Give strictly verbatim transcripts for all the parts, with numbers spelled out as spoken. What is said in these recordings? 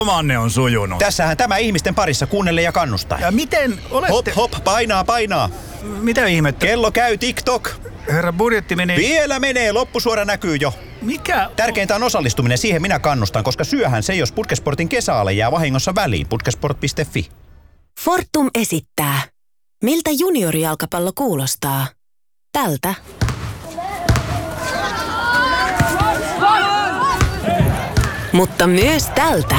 Lomanne on sujunut. Tässähän tämä ihmisten parissa kuunnelle ja kannustaa. Ja miten olette... Hop, hop, painaa, painaa. Mitä ihmettä? Kello käy TikTok. Herra budjetti meni... Vielä menee, loppusuora näkyy jo. Mikä? Tärkeintä on osallistuminen, siihen minä kannustan, koska syöhän se, jos Putkesportin kesäale jää vahingossa väliin. Putkesport piste fi. Fortum esittää. Miltä juniorijalkapallo kuulostaa? Tältä. Mutta myös tältä.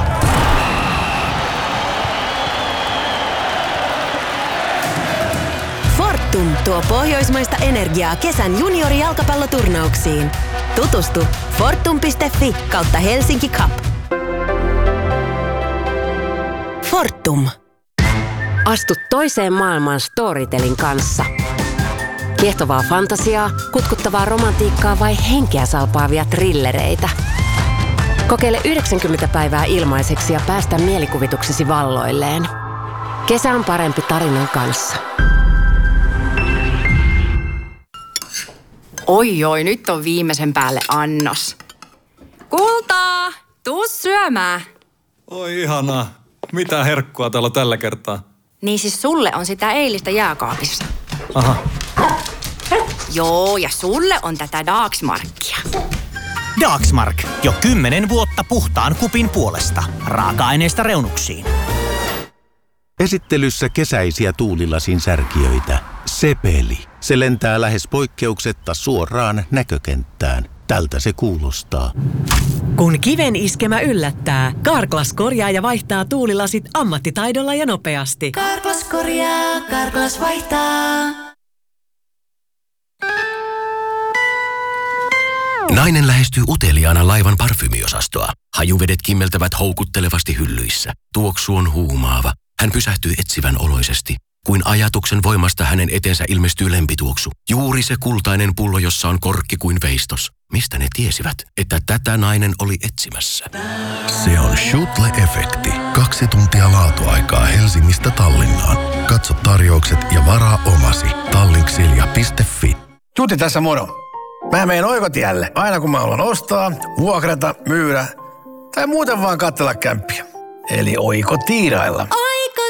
Fortum tuo pohjoismaista energiaa kesän juniorijalkapalloturnauksiin. Tutustu fortum piste fi kautta Helsinki Cup. Fortum. Astu toiseen maailmaan Storytelin kanssa. Kiehtovaa fantasiaa, kutkuttavaa romantiikkaa vai henkeä salpaavia trillereitä. Kokeile yhdeksänkymmentä päivää ilmaiseksi ja päästä mielikuvituksesi valloilleen. Kesä on parempi tarinan kanssa. Oi oi, nyt on viimeisen päälle annos. Kultaa, tuu syömään. Oi ihanaa. Mitä herkkua täällä on tällä kertaa? Niin siis sulle on sitä eilistä jääkaapissa. Aha. Joo, ja sulle on tätä Dagsmarkia. Dagsmark. Jo kymmenen vuotta puhtaan kupin puolesta. Raaka-aineista reunuksiin. Esittelyssä kesäisiä tuulilasin särkijöitä. Sepeli. Se lentää lähes poikkeuksetta suoraan näkökenttään. Tältä se kuulostaa. Kun kiven iskemä yllättää, Carglass korjaa ja vaihtaa tuulilasit ammattitaidolla ja nopeasti. Carglass korjaa, Carglass vaihtaa. Nainen lähestyy uteliaana laivan parfymiosastoa. Hajuvedet kimmeltävät houkuttelevasti hyllyissä. Tuoksu on huumaava. Hän pysähtyy etsivän oloisesti. Kuin ajatuksen voimasta hänen eteensä ilmestyy lempituoksu. Juuri se kultainen pullo, jossa on korkki kuin veistos. Mistä ne tiesivät, että tätä nainen oli etsimässä? Se on Schutle-efekti. Kaksi tuntia laatuaikaa Helsingistä Tallinnaan. Katso tarjoukset ja varaa omasi. Tallinksilja piste fi. Tuuti tässä moro. Mä meen Oikotielle aina kun mä haluan ostaa, vuokrata, myydä tai muuten vaan katsella kämppiä. Eli oikotiirailla.